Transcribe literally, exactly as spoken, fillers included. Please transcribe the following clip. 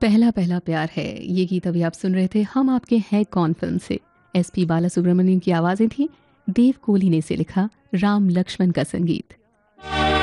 पहला पहला प्यार है, ये गीत अभी आप सुन रहे थे हम आपके हैं कौन फिल्म से। एस पी बाला सुब्रमण्यम की आवाज़ें थी, देव कोहली ने इसे लिखा, राम लक्ष्मण का संगीत।